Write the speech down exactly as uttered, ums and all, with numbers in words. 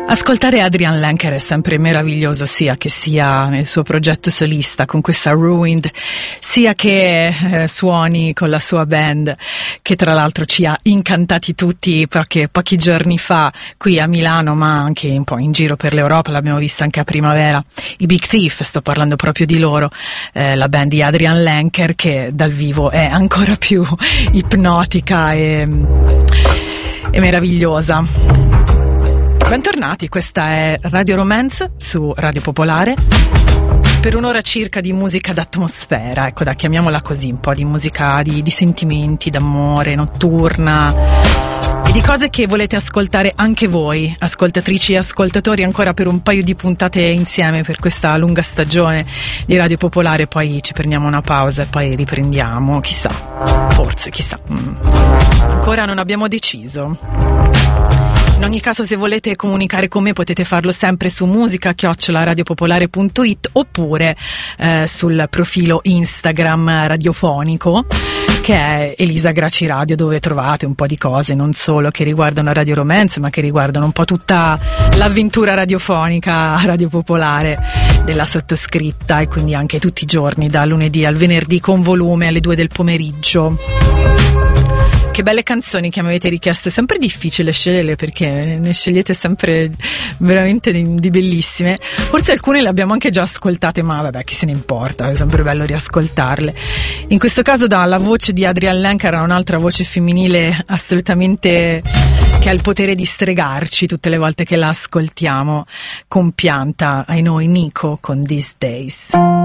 Ascoltare Adrian Lenker è sempre meraviglioso, sia che sia nel suo progetto solista con questa Ruined, sia che eh, suoni con la sua band, che tra l'altro ci ha incantati tutti perché pochi giorni fa qui a Milano, ma anche un po' in giro per l'Europa, l'abbiamo vista anche a primavera. I Big Thief, sto parlando proprio di loro, eh, la band di Adrian Lenker, che dal vivo è ancora più ipnotica e, e meravigliosa. Bentornati, questa è Radio Romance su Radio Popolare per un'ora circa di musica d'atmosfera, ecco, da chiamiamola così, un po' di musica di, di sentimenti, d'amore, notturna e di cose che volete ascoltare anche voi, ascoltatrici e ascoltatori, ancora per un paio di puntate insieme per questa lunga stagione di Radio Popolare. Poi ci prendiamo una pausa e poi riprendiamo, chissà, forse, chissà, mm. ancora non abbiamo deciso. In ogni caso, se volete comunicare con me potete farlo sempre su musica chiocciola radiopopolare punto it oppure eh, sul profilo Instagram radiofonico che è Elisa Graci Radio, dove trovate un po' di cose non solo che riguardano Radio Romance, ma che riguardano un po' tutta l'avventura radiofonica a Radio Popolare della sottoscritta, e quindi anche tutti i giorni da lunedì al venerdì con volume alle due del pomeriggio. Che belle canzoni che mi avete richiesto, è sempre difficile sceglierle perché ne scegliete sempre veramente di, di bellissime. Forse alcune le abbiamo anche già ascoltate, ma vabbè, chi se ne importa, è sempre bello riascoltarle. In questo caso dalla voce di Adrian Lenker a un'altra voce femminile assolutamente che ha il potere di stregarci tutte le volte che la ascoltiamo, compianta, I know, Nico con These Days.